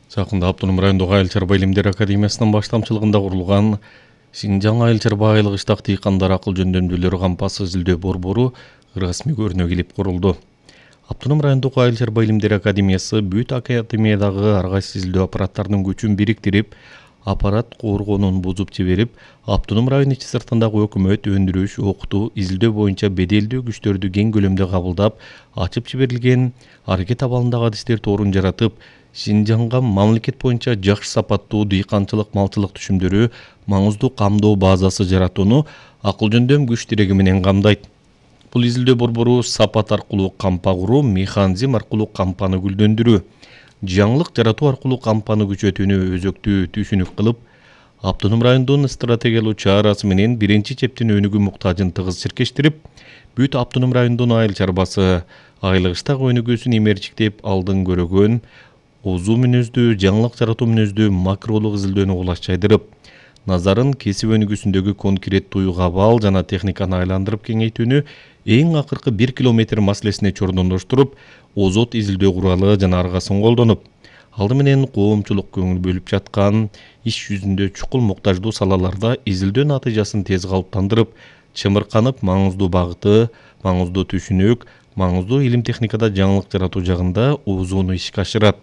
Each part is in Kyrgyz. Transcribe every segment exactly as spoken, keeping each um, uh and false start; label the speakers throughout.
Speaker 1: Жакында Автоном райондогу Айыл чарба илимдери академиясынын баштамчылыгында курулган Шинжаң айыл чарба айылыгычтагы дыйкандар акыл жөндөмдүүлөрү кампасы изилдөө борбору расмий көрүнө келип курулду. Автоном райондогу Айыл чарба илимдери академиясы бүт академиядагы ар кайсы изилдөө аппараттарынын күчүн бириктирип, аппарат коргоонун бузуп жиберип, Автоном район ичи сыртындагы өкмөт, өндүрүш, окутуу, изилдөө боюнча беделдүү күчтөрдү кең көлөмдө кабылдап, ачып жиберилген аракет абалындагы адистер торун жаратып, Шинжаңга мамлекет боюнча жакшы сапаттуу дыйканчылык малчылык түшүмдөрү маңыздуу камдоо базасы жаратууну акыл жөндөм күч тиреги менен камдайт. Бул изилдөө борбору сапат аркылуу кампа куруу, механизм аркылуу кампаны гүлдөндүрүү, жаңылык жаратуу аркылуу кампаны күчөтүүнү өзөктүү түшүнүк кылып, Автоном районунун стратегиялуу чарасы менен биринчи чептин өнүгүү муктажын тыгыз чиркештирип, бүт Автоном районунун айыл чарбасы айылыгычтагы өнүгүүсүн эмерчиктеп алдын көрөгөн, озуу мүнөздүү, жаңылык жаратуу мүнөздүү макролук изилдөөнү улас жайдырып, назарын кесип өнүгүүсүндөгү конкреттүү абал жана техниканы айландырып кеңейтүүнү эң акыркы бир километр маселесине чордондоштуруп, озот изилдөө куралы жана аргасын колдонуп, алды менен коомчулук көңүл бөлүп жаткан иш жүзүндө чукул муктаждуу салаларда изилдөө натыйжасын тез калыптандырып, чымырканып маңыздуу багыты, маңыздуу түшүнүк, маңыздуу илим техникада жаңылык жаратуу жагында озууну ишке ашырат.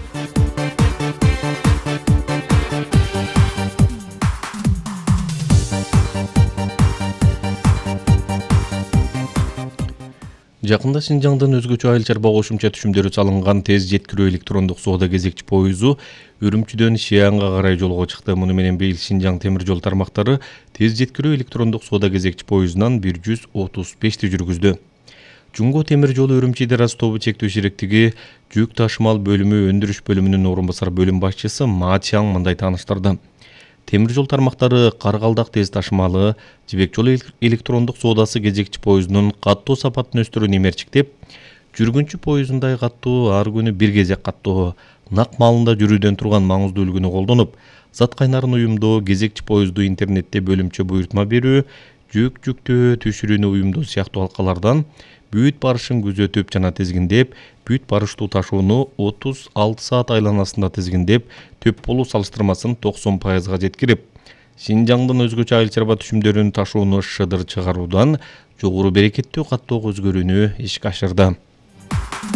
Speaker 1: Жакында Шинжаңдын өзгөчө айыл чарба кошумча түшүмдөрү салынган тез жеткирүү электрондук соода кезекчи поезу Үрүмчүдөн Шиянга карай жолго чыкты. Муну менен быйыл Шинжаң темир жол тармактары тез жеткирүү электрондук соода кезекчи поездунан бир жүз отуз бешти жүргүздү. Жумго темир жолу Үрүмчү Дераз тобу чектөө шериктиги жүк ташымал бөлүмү өндүрүш бөлүмүнүн орун басар бөлүм башчысы Ма Чаң мындай тааныштырды. Темир жол тармактары Каргалдак тез ташымалы жибек жол электрондук соодасы кезекчи поездунун каттоо сапатын өстүрүүнү эмерчиктеп, жүргүнчү поездундай каттоо ар күнү бир кезек каттоо, нак маалында жүрүүдөн турган маңыздуу үлгүнү колдонуп, зат кайнарын уюмдоо, кезекчи поезду интернетте бөлүмчө буйртма берүү, жүк жүктөө, түшүрүүнү уюмдоо сыяктуу алкалардан бүт барышын күзөтүп жана тизгиндеп, бүт барыштуу ташууну отуз алты саат айланасында тизгиндеп, төп болуу салыштырмасын токсон пайызга жеткирип, Шинжаңдын өзгөчө айыл чарба түшүмдөрүн ташууну шыдыр чыгаруудан жогору берекеттүү каттоого өзгөрүүнү ишке ашырды.